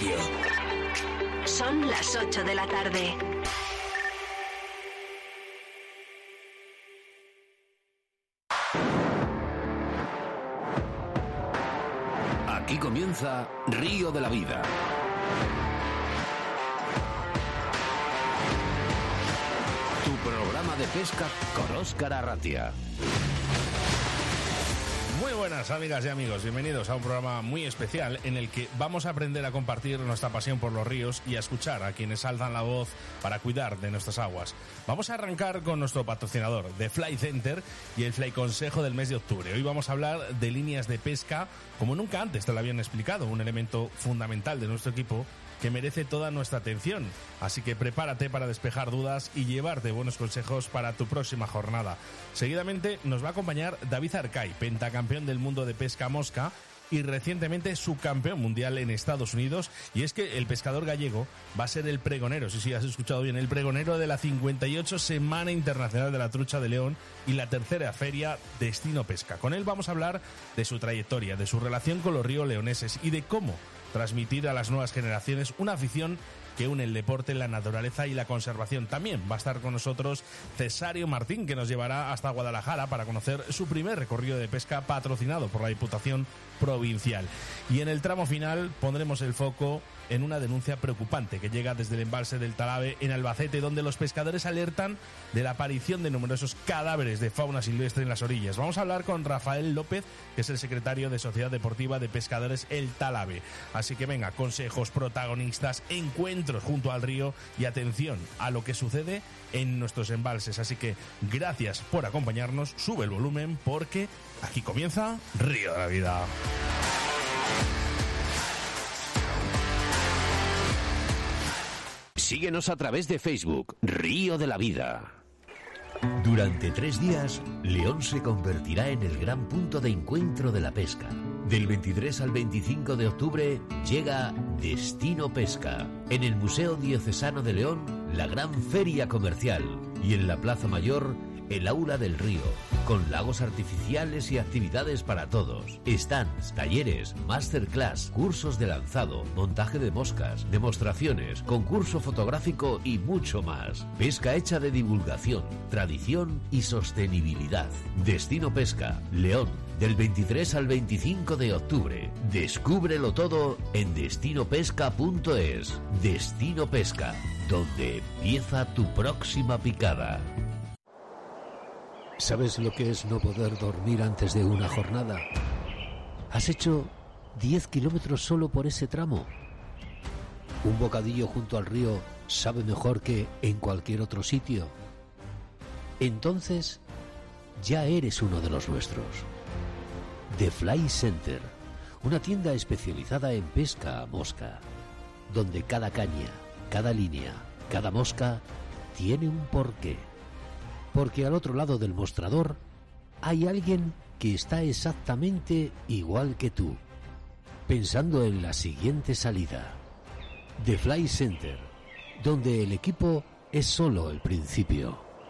Radio. Son las 8 de la tarde. Aquí comienza Río de la Vida. Tu programa de pesca con Óscar Arratia. Muy buenas amigas y amigos, bienvenidos a un programa muy especial en el que vamos a aprender a compartir nuestra pasión por los ríos y a escuchar a quienes alzan la voz para cuidar de nuestras aguas. Vamos a arrancar con nuestro patrocinador, The Fly Center, y el Fly Consejo del mes de octubre. Hoy vamos a hablar de líneas de pesca como nunca antes te lo habían explicado, un elemento fundamental de nuestro equipo que merece toda nuestra atención. Así que prepárate para despejar dudas y llevarte buenos consejos para tu próxima jornada. Seguidamente nos va a acompañar David Arcay, pentacampeón del mundo de pesca mosca y recientemente subcampeón mundial en Estados Unidos. Y es que el pescador gallego va a ser el pregonero, sí, has escuchado bien, el pregonero de la 58 Semana Internacional de la Trucha de León y la tercera feria Destino Pesca. Con él vamos a hablar de su trayectoria, de su relación con los ríos leoneses y de cómo transmitir a las nuevas generaciones una afición que une el deporte, la naturaleza y la conservación. También va a estar con nosotros Cesario Martín, que nos llevará hasta Guadalajara para conocer su primer recorrido de pesca patrocinado por la Diputación Provincial. Y en el tramo final pondremos el foco en una denuncia preocupante que llega desde el embalse del Talave en Albacete, donde los pescadores alertan de la aparición de numerosos cadáveres de fauna silvestre en las orillas. Vamos a hablar con Rafael López, que es el secretario de Sociedad Deportiva de Pescadores El Talave. Así que venga, consejos, protagonistas, encuentros junto al río y atención a lo que sucede en nuestros embalses. Así que gracias por acompañarnos, sube el volumen porque aquí comienza Río de la Vida. Síguenos a través de Facebook, Río de la Vida. Durante 3 días, León se convertirá en el gran punto de encuentro de la pesca. Del 23 al 25 de octubre llega Destino Pesca. En el Museo Diocesano de León, la gran feria comercial. Y en la Plaza Mayor, el Aula del Río, con lagos artificiales y actividades para todos. Stands, talleres, masterclass, cursos de lanzado, montaje de moscas, demostraciones, concurso fotográfico y mucho más. Pesca hecha de divulgación, tradición y sostenibilidad. Destino Pesca, León, del 23 al 25 de octubre. Descúbrelo todo en destinopesca.es. Destino Pesca, donde empieza tu próxima picada. ¿Sabes lo que es no poder dormir antes de una jornada? ¿Has hecho 10 kilómetros solo por ese tramo? ¿Un bocadillo junto al río sabe mejor que en cualquier otro sitio? Entonces, ya eres uno de los nuestros. The Fly Center, una tienda especializada en pesca a mosca, donde cada caña, cada línea, cada mosca tiene un porqué. Porque al otro lado del mostrador hay alguien que está exactamente igual que tú, pensando en la siguiente salida. The Fly Center, donde el equipo es solo el principio.